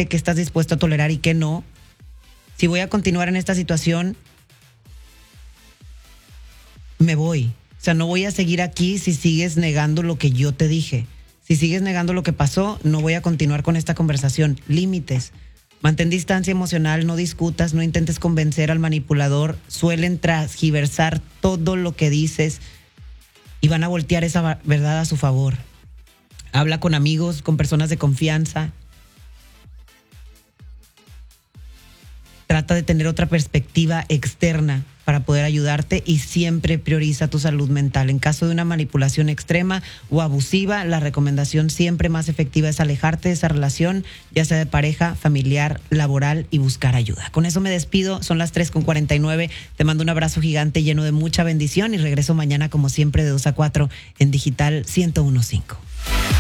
decirte qué estás dispuesto a tolerar y qué no. Si voy a continuar en esta situación, me voy. O sea, no voy a seguir aquí si sigues negando lo que yo te dije. Si sigues negando lo que pasó, no voy a continuar con esta conversación. Límites. Mantén distancia emocional, no discutas, no intentes convencer al manipulador. Suelen transgiversar todo lo que dices y van a voltear esa verdad a su favor. Habla con amigos, con personas de confianza. Trata de tener otra perspectiva externa para poder ayudarte y siempre prioriza tu salud mental. En caso de una manipulación extrema o abusiva, la recomendación siempre más efectiva es alejarte de esa relación, ya sea de pareja, familiar, laboral, y buscar ayuda. Con eso me despido, son las 3:49. Te mando un abrazo gigante lleno de mucha bendición y regreso mañana como siempre de 2 a 4 en Digital 101.5.